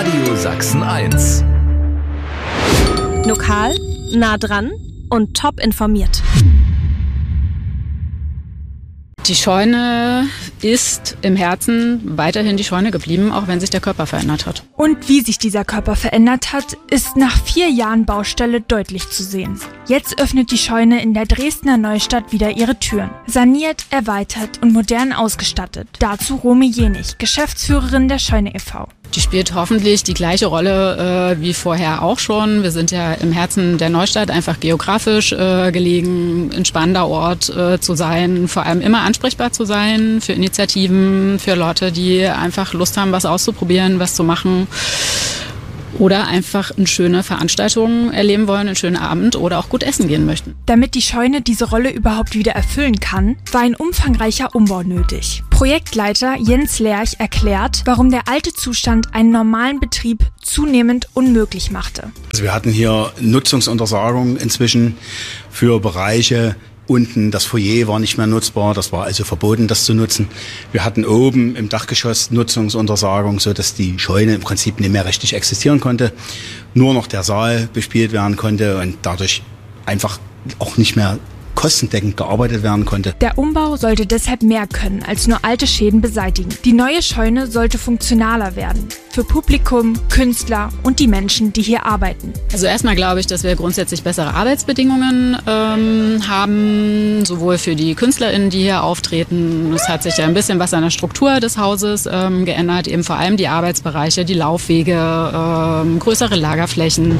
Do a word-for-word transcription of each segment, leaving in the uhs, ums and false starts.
Radio Sachsen eins. Lokal, nah dran und top informiert. Die Scheune ist im Herzen weiterhin die Scheune geblieben, auch wenn sich der Körper verändert hat. Und wie sich dieser Körper verändert hat, ist nach vier Jahren Baustelle deutlich zu sehen. Jetzt öffnet die Scheune in der Dresdner Neustadt wieder ihre Türen. Saniert, erweitert und modern ausgestattet. Dazu Romy Jenig, Geschäftsführerin der Scheune e V Die spielt hoffentlich die gleiche Rolle äh, wie vorher auch schon. Wir sind ja im Herzen der Neustadt, einfach geografisch äh, gelegen, ein spannender Ort äh, zu sein, vor allem immer ansprechbar zu sein für Initiativen, für Leute, die einfach Lust haben, was auszuprobieren, was zu machen. Oder einfach eine schöne Veranstaltung erleben wollen, einen schönen Abend oder auch gut essen gehen möchten. Damit die Scheune diese Rolle überhaupt wieder erfüllen kann, war ein umfangreicher Umbau nötig. Projektleiter Jens Lerch erklärt, warum der alte Zustand einen normalen Betrieb zunehmend unmöglich machte. Also wir hatten hier Nutzungsuntersagung inzwischen für Bereiche. Unten das Foyer war nicht mehr nutzbar, das war also verboten, das zu nutzen. Wir hatten oben im Dachgeschoss Nutzungsuntersagung, so dass die Scheune im Prinzip nicht mehr richtig existieren konnte. Nur noch der Saal bespielt werden konnte und dadurch einfach auch nicht mehr kostendeckend gearbeitet werden konnte. Der Umbau sollte deshalb mehr können, als nur alte Schäden beseitigen. Die neue Scheune sollte funktionaler werden. Für Publikum, Künstler und die Menschen, die hier arbeiten. Also erstmal glaube ich, dass wir grundsätzlich bessere Arbeitsbedingungen ähm, haben, sowohl für die KünstlerInnen, die hier auftreten. Es hat sich ja ein bisschen was an der Struktur des Hauses ähm, geändert, eben vor allem die Arbeitsbereiche, die Laufwege, ähm, größere Lagerflächen.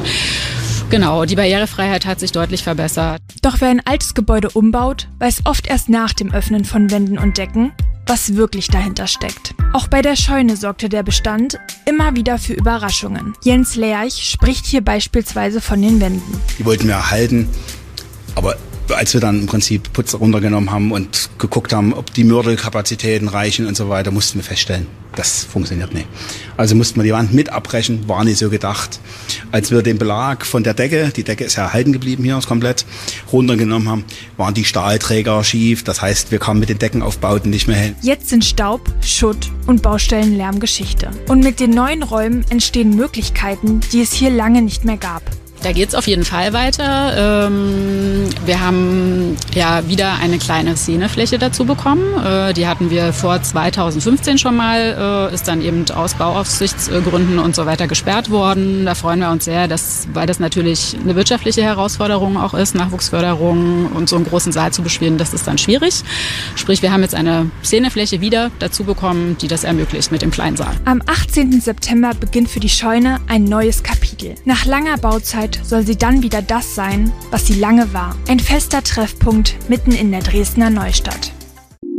Genau, die Barrierefreiheit hat sich deutlich verbessert. Doch wer ein altes Gebäude umbaut, weiß oft erst nach dem Öffnen von Wänden und Decken, was wirklich dahinter steckt. Auch bei der Scheune sorgte der Bestand immer wieder für Überraschungen. Jens Lerch spricht hier beispielsweise von den Wänden. Die wollten wir erhalten, aber als wir dann im Prinzip Putz runtergenommen haben und geguckt haben, ob die Mörtelkapazitäten reichen und so weiter, mussten wir feststellen, das funktioniert nicht. Also mussten wir die Wand mit abbrechen, war nicht so gedacht. Als wir den Belag von der Decke, die Decke ist ja erhalten geblieben hier, ist komplett, runtergenommen haben, waren die Stahlträger schief. Das heißt, wir kamen mit den Deckenaufbauten nicht mehr hin. Jetzt sind Staub, Schutt und Baustellenlärm Geschichte. Und mit den neuen Räumen entstehen Möglichkeiten, die es hier lange nicht mehr gab. Da geht es auf jeden Fall weiter. Ähm, wir haben ja wieder eine kleine Szenefläche dazu bekommen. Äh, die hatten wir vor zweitausendfünfzehn schon mal, äh, ist dann eben aus Bauaufsichtsgründen und so weiter gesperrt worden. Da freuen wir uns sehr, dass, weil das natürlich eine wirtschaftliche Herausforderung auch ist, Nachwuchsförderung und so einen großen Saal zu bespielen, das ist dann schwierig. Sprich, wir haben jetzt eine Szenefläche wieder dazu bekommen, die das ermöglicht mit dem kleinen Saal. Am achtzehnten September beginnt für die Scheune ein neues Kapitel. Nach langer Bauzeit soll sie dann wieder das sein, was sie lange war. Ein fester Treffpunkt mitten in der Dresdner Neustadt.